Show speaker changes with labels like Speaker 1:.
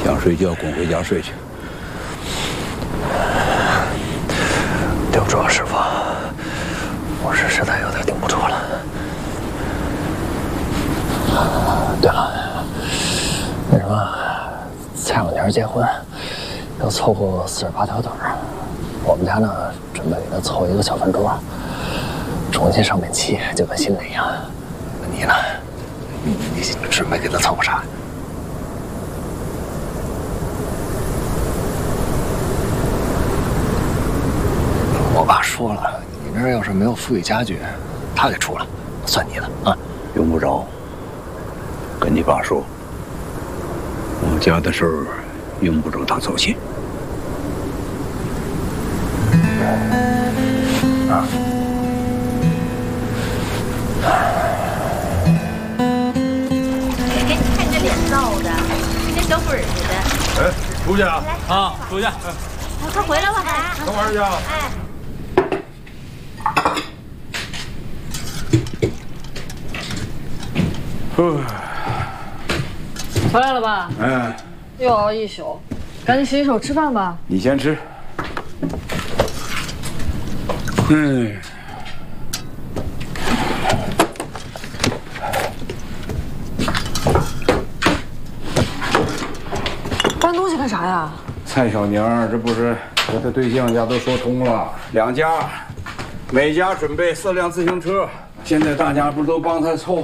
Speaker 1: 想睡觉，滚回家睡去。
Speaker 2: 对不住啊，师傅，我是实在有点顶不住了。对了，那什么，蔡小年结婚，要凑够48条腿儿，我们家呢准备给他凑一个小饭桌，重新上面漆，就跟新的一样。那你呢？你准备给他凑个啥？我爸说了，你那儿要是没有富裕家具，他给出了，算你的啊。
Speaker 1: 用不着，跟你爸说，我家的事儿用不着他操心。
Speaker 2: 啊。
Speaker 3: 看这脸闹的，跟小鬼似的。
Speaker 4: 哎，出去啊！
Speaker 5: 啊，出去。
Speaker 3: 快回来吧，
Speaker 4: 等会儿去啊！
Speaker 3: 哎。
Speaker 6: 回来了吧？
Speaker 1: 哎，
Speaker 6: 又熬一宿，赶紧洗洗手吃饭吧。
Speaker 1: 你先吃。嗯。
Speaker 6: 搬东西干啥呀？
Speaker 1: 蔡小娘这不是和他对象家都说通了，两家每家准备4辆自行车。现在大家不是都帮他凑